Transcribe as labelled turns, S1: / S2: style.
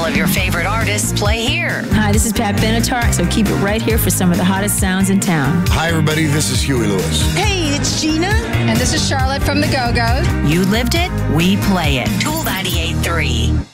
S1: All of your favorite artists play here.
S2: Hi, this is Pat Benatar, so keep it right here for some of the hottest sounds in town.
S3: Hi, everybody. This is Huey Lewis.
S4: Hey, it's Gina. And this is Charlotte from the Go-Go's.
S1: You lived it, we play it. Tool 98.3.